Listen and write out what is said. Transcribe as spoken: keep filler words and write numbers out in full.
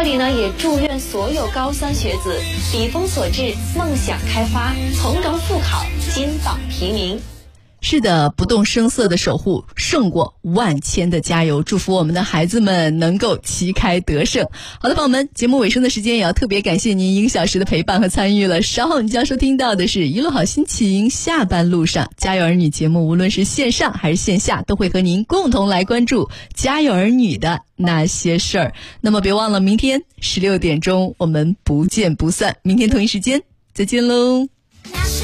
这里呢，也祝愿所有高三学子笔锋所至，梦想开花，从容复考，金榜题名。 是的，不动声色的守护胜过万千的加油，祝福我们的孩子们能够旗开得胜。好的，朋友们，节目尾声的时间也要特别感谢您一个小时的陪伴和参与了。稍后你将收听到的是一路好心情下班路上家有儿女节目，无论是线上还是线下，都会和您共同来关注家有儿女的那些事儿。那么别忘了明天十六点钟我们不见不散，明天同一时间再见喽。